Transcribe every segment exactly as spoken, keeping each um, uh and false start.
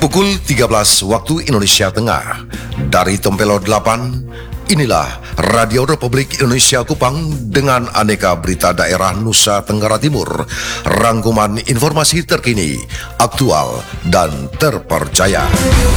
Pukul tiga belas waktu Indonesia Tengah. Dari Tempelo delapan, inilah Radio Republik Indonesia Kupang dengan aneka berita daerah Nusa Tenggara Timur. Rangkuman informasi terkini, aktual, dan terpercaya.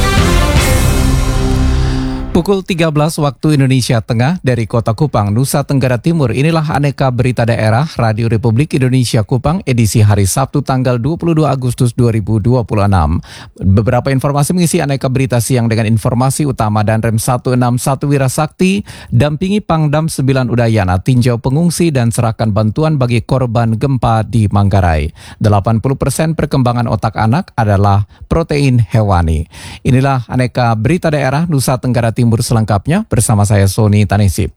Pukul tiga belas waktu Indonesia Tengah dari Kota Kupang, Nusa Tenggara Timur. Inilah aneka berita daerah Radio Republik Indonesia Kupang edisi hari Sabtu tanggal dua puluh dua Agustus dua ribu dua puluh enam. Beberapa informasi mengisi aneka berita siang dengan informasi utama. Danrem seratus enam puluh satu Wirasakti dampingi Pangdam sembilan Udayana tinjau pengungsi dan serahkan bantuan bagi korban gempa di Manggarai. delapan puluh persen perkembangan otak anak adalah protein hewani. Inilah aneka berita daerah Nusa Tenggara Timur. Selengkapnya bersama saya Sony Tanisip.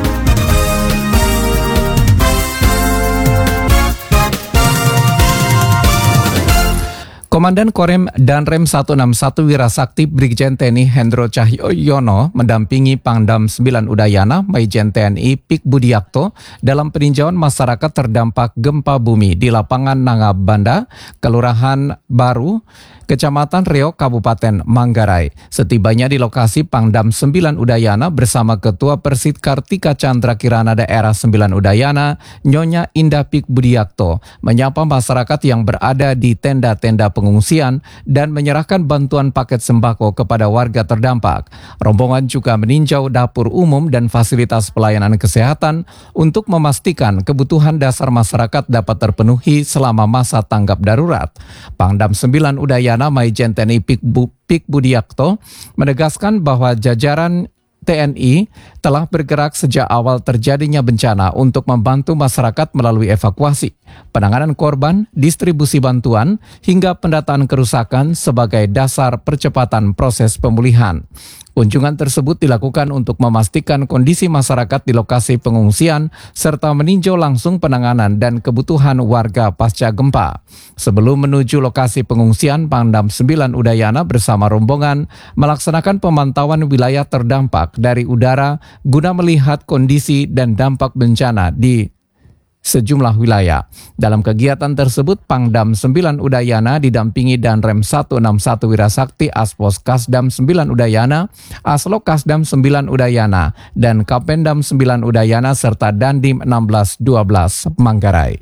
Komandan Korem Danrem seratus enam puluh satu Wirasakti Brigjen T N I Hendro Cahyono mendampingi Pangdam sembilan Udayana Maijen T N I Pik Budiakto dalam peninjauan masyarakat terdampak gempa bumi di lapangan Nangabanda, Kelurahan Baru, Kecamatan Reo, Kabupaten Manggarai. Setibanya di lokasi, Pangdam sembilan Udayana bersama Ketua Persit Kartika Chandra Kirana Daerah sembilan Udayana, Nyonya Indah Pik Budiakto, menyapa masyarakat yang berada di tenda-tenda pengungsian dan menyerahkan bantuan paket sembako kepada warga terdampak. Rombongan juga meninjau dapur umum dan fasilitas pelayanan kesehatan untuk memastikan kebutuhan dasar masyarakat dapat terpenuhi selama masa tanggap darurat. Pangdam sembilan Udayana Maijen T N I Pik, Bu, Pik Budiakto menegaskan bahwa jajaran T N I telah bergerak sejak awal terjadinya bencana untuk membantu masyarakat melalui evakuasi, penanganan korban, distribusi bantuan, hingga pendataan kerusakan sebagai dasar percepatan proses pemulihan. Kunjungan tersebut dilakukan untuk memastikan kondisi masyarakat di lokasi pengungsian serta meninjau langsung penanganan dan kebutuhan warga pasca gempa. Sebelum menuju lokasi pengungsian, Pangdam sembilan Udayana bersama rombongan melaksanakan pemantauan wilayah terdampak dari udara guna melihat kondisi dan dampak bencana di sejumlah wilayah. Dalam kegiatan tersebut, Pangdam sembilan Udayana didampingi Danrem seratus enam puluh satu Wirasakti, Aspos Kasdam sembilan Udayana, Aslok Kasdam sembilan Udayana, dan Kapendam sembilan Udayana serta Dandim enam belas dua belas Manggarai.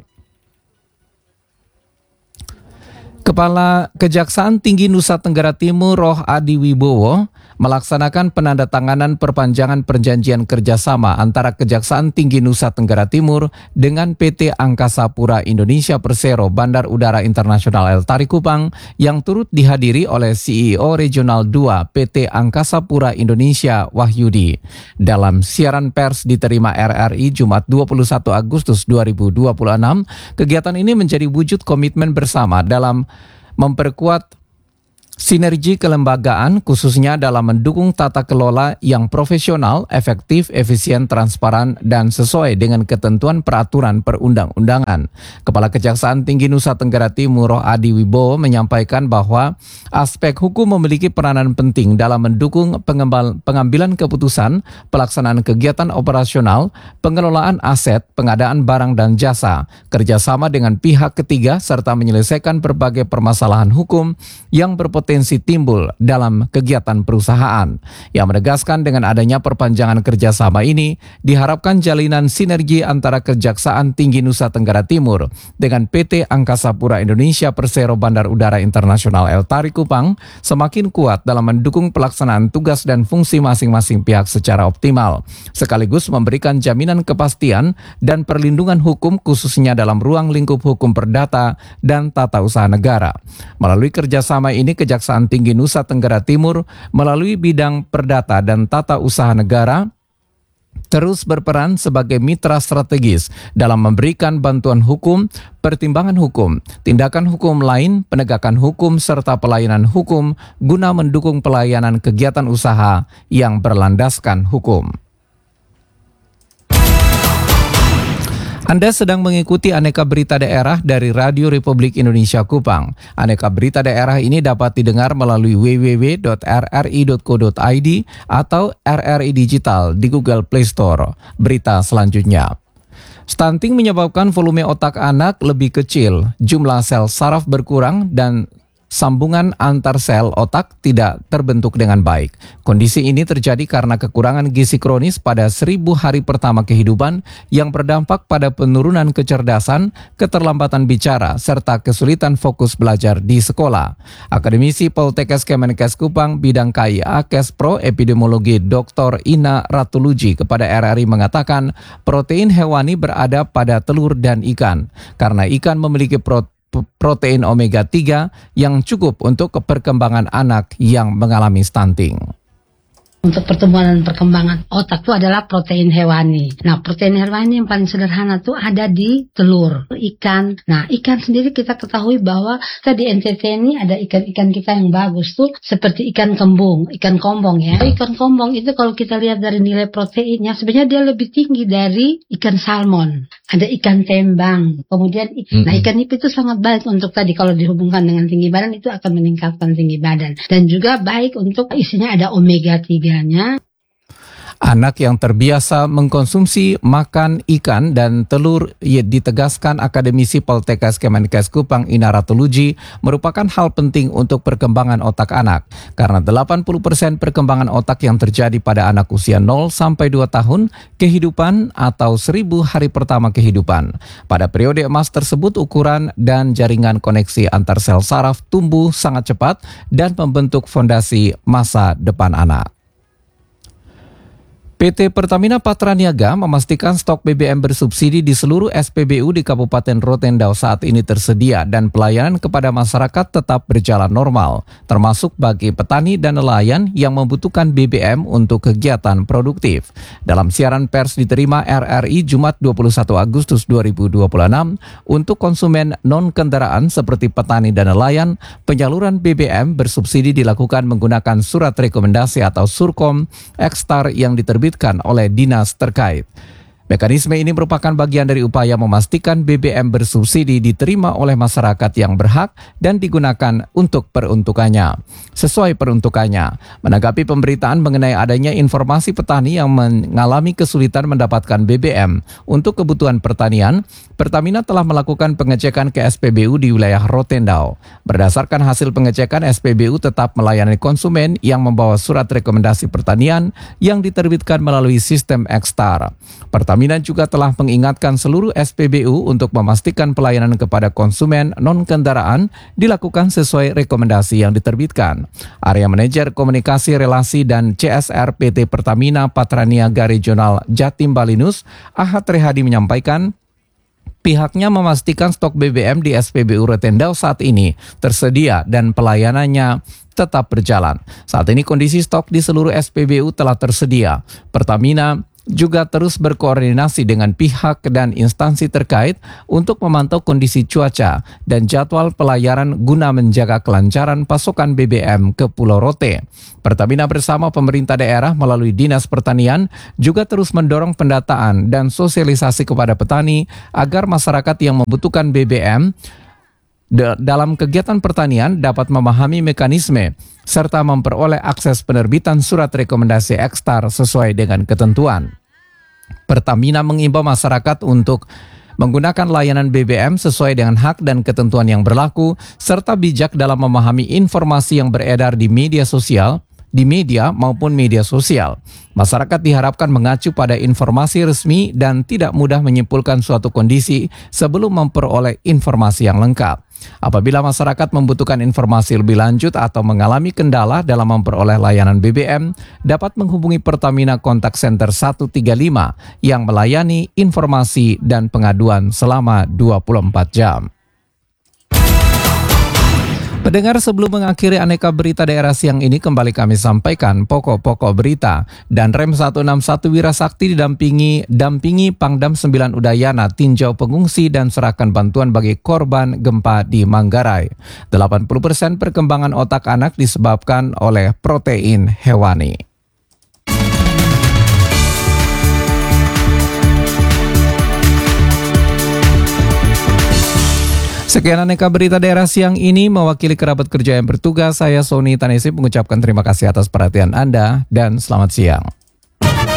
Kepala Kejaksaan Tinggi Nusa Tenggara Timur Roh Adi Wibowo melaksanakan penandatanganan perpanjangan perjanjian kerjasama antara Kejaksaan Tinggi Nusa Tenggara Timur dengan P T Angkasa Pura Indonesia Persero Bandar Udara Internasional El Tari Kupang yang turut dihadiri oleh C E O Regional dua P T Angkasa Pura Indonesia Wahyudi. Dalam siaran pers diterima R R I Jumat dua puluh satu Agustus dua ribu dua puluh enam, kegiatan ini menjadi wujud komitmen bersama dalam memperkuat sinergi kelembagaan khususnya dalam mendukung tata kelola yang profesional, efektif, efisien, transparan, dan sesuai dengan ketentuan peraturan perundang-undangan. Kepala Kejaksaan Tinggi Nusa Tenggara Timur Roh Adi Wibowo menyampaikan bahwa aspek hukum memiliki peranan penting dalam mendukung pengembal, pengambilan keputusan, pelaksanaan kegiatan operasional, pengelolaan aset, pengadaan barang dan jasa, kerjasama dengan pihak ketiga, serta menyelesaikan berbagai permasalahan hukum yang berpotensi potensi timbul dalam kegiatan perusahaan. Yang menegaskan dengan adanya perpanjangan kerjasama ini, diharapkan jalinan sinergi antara Kejaksaan Tinggi Nusa Tenggara Timur dengan P T Angkasa Pura Indonesia Persero Bandar Udara Internasional El Tari Kupang semakin kuat dalam mendukung pelaksanaan tugas dan fungsi masing-masing pihak secara optimal, sekaligus memberikan jaminan kepastian dan perlindungan hukum khususnya dalam ruang lingkup hukum perdata dan tata usaha negara. Melalui kerjasama ini, Kejaksaan Tinggi Nusa Tenggara Timur melalui bidang perdata dan tata usaha negara terus berperan sebagai mitra strategis dalam memberikan bantuan hukum, pertimbangan hukum, tindakan hukum lain, penegakan hukum, serta pelayanan hukum guna mendukung pelayanan kegiatan usaha yang berlandaskan hukum. Anda sedang mengikuti aneka berita daerah dari Radio Republik Indonesia Kupang. Aneka berita daerah ini dapat didengar melalui w w w titik r r i titik co titik i d atau R R I Digital di Google Play Store. Berita selanjutnya. Stunting menyebabkan volume otak anak lebih kecil, jumlah sel saraf berkurang, dan sambungan antar sel otak tidak terbentuk dengan baik. Kondisi ini terjadi karena kekurangan gizi kronis pada seribu hari pertama kehidupan yang berdampak pada penurunan kecerdasan, keterlambatan bicara, serta kesulitan fokus belajar di sekolah. Akademisi Poltekkes Kemenkes Kupang bidang K I A Kespro Epidemiologi Doktor Ina Ratuluji kepada R R I mengatakan protein hewani berada pada telur dan ikan karena ikan memiliki protein protein omega tiga yang cukup untuk perkembangan anak yang mengalami stunting. Untuk pertumbuhan dan perkembangan otak itu adalah protein hewani. Nah, protein hewani yang paling sederhana itu ada di telur, ikan. Nah, ikan sendiri kita ketahui bahwa kita di N T T ini ada ikan-ikan kita yang bagus tuh seperti ikan kembung, ikan kombong ya. Ikan kombong itu kalau kita lihat dari nilai proteinnya sebenarnya dia lebih tinggi dari ikan salmon. Ada ikan tembang, kemudian mm-hmm. nah ikan nipis itu sangat baik untuk tadi kalau dihubungkan dengan tinggi badan itu akan meningkatkan tinggi badan dan juga baik untuk isinya ada omega tiga-nya. Anak yang terbiasa mengkonsumsi makan ikan dan telur, ditegaskan Akademisi Poltekkes Kemenkes Kupang Ina Ratuluji, merupakan hal penting untuk perkembangan otak anak. Karena delapan puluh persen perkembangan otak yang terjadi pada anak usia nol sampai dua tahun kehidupan atau seribu hari pertama kehidupan. Pada periode emas tersebut ukuran dan jaringan koneksi antar sel saraf tumbuh sangat cepat dan membentuk fondasi masa depan anak. P T Pertamina Patraniaga memastikan stok B B M bersubsidi di seluruh S P B U di Kabupaten Rotendao saat ini tersedia dan pelayanan kepada masyarakat tetap berjalan normal, termasuk bagi petani dan nelayan yang membutuhkan B B M untuk kegiatan produktif. Dalam siaran pers diterima R R I Jumat dua puluh satu Agustus dua ribu dua puluh enam, untuk konsumen non-kendaraan seperti petani dan nelayan, penyaluran B B M bersubsidi dilakukan menggunakan surat rekomendasi atau surkom Ekstar yang diterbitkan oleh dinas terkait. Mekanisme ini merupakan bagian dari upaya memastikan B B M bersubsidi diterima oleh masyarakat yang berhak dan digunakan untuk peruntukannya, sesuai peruntukannya. Menanggapi pemberitaan mengenai adanya informasi petani yang mengalami kesulitan mendapatkan B B M untuk kebutuhan pertanian, Pertamina telah melakukan pengecekan ke S P B U di wilayah Rotendao. Berdasarkan hasil pengecekan, S P B U tetap melayani konsumen yang membawa surat rekomendasi pertanian yang diterbitkan melalui sistem Ekstar. Pertamina juga telah mengingatkan seluruh S P B U untuk memastikan pelayanan kepada konsumen non-kendaraan dilakukan sesuai rekomendasi yang diterbitkan. Area Manajer Komunikasi Relasi dan C S R P T Pertamina Patraniaga Regional Jatim Balinus, Ahad Rehadi menyampaikan, pihaknya memastikan stok B B M di S P B U Rotendao saat ini tersedia dan pelayanannya tetap berjalan. Saat ini kondisi stok di seluruh S P B U telah tersedia. Pertamina juga terus berkoordinasi dengan pihak dan instansi terkait untuk memantau kondisi cuaca dan jadwal pelayaran guna menjaga kelancaran pasokan B B M ke Pulau Rote. Pertamina bersama pemerintah daerah melalui Dinas Pertanian juga terus mendorong pendataan dan sosialisasi kepada petani agar masyarakat yang membutuhkan B B M dalam kegiatan pertanian dapat memahami mekanisme serta memperoleh akses penerbitan surat rekomendasi Ekstar sesuai dengan ketentuan. Pertamina mengimbau masyarakat untuk menggunakan layanan B B M sesuai dengan hak dan ketentuan yang berlaku, serta bijak dalam memahami informasi yang beredar di media sosial, di media maupun media sosial. Masyarakat diharapkan mengacu pada informasi resmi dan tidak mudah menyimpulkan suatu kondisi sebelum memperoleh informasi yang lengkap. Apabila masyarakat membutuhkan informasi lebih lanjut atau mengalami kendala dalam memperoleh layanan B B M, dapat menghubungi Pertamina Kontak Center seratus tiga puluh lima yang melayani informasi dan pengaduan selama dua puluh empat jam. Pendengar, sebelum mengakhiri aneka berita daerah siang ini, kembali kami sampaikan pokok-pokok berita. Dan Rem seratus enam puluh satu Wirasakti didampingi dampingi Pangdam sembilan Udayana tinjau pengungsi dan serahkan bantuan bagi korban gempa di Manggarai. delapan puluh persen perkembangan otak anak disebabkan oleh protein hewani. Sekian aneka berita daerah siang ini, mewakili kerabat kerja yang bertugas, saya Sony Tanesip mengucapkan terima kasih atas perhatian Anda dan selamat siang.